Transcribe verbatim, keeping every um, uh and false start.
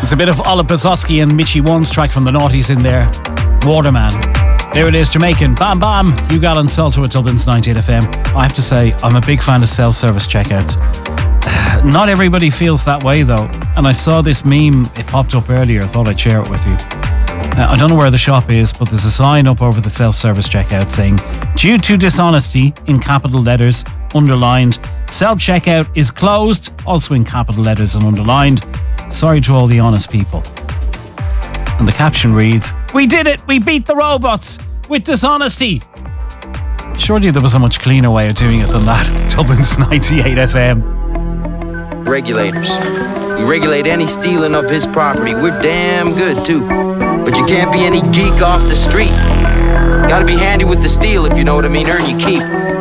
There's a bit of Ola Pazowski and Mitchie One's track from the noughties in there. Waterman. There it is, Jamaican. Bam Bam. Hugh Gallen, Salto at Dublin's ninety-eight F M. I have to say, I'm a big fan of self-service checkouts. Not everybody feels that way though. And I saw this meme, it popped up earlier. I thought I'd share it with you. Uh, I don't know where the shop is, but there's a sign up over the self-service checkout saying, due to dishonesty, in capital letters, underlined, self-checkout is closed, also in capital letters and underlined. Sorry to all the honest people. And the caption reads, we did it! We beat the robots! With dishonesty! Surely there was a much cleaner way of doing it than that. Dublin's ninety-eight F M. Regulators. We regulate any stealing of his property. We're damn good, too. But you can't be any geek off the street. Gotta be handy with the steel, if you know what I mean. Earn your keep.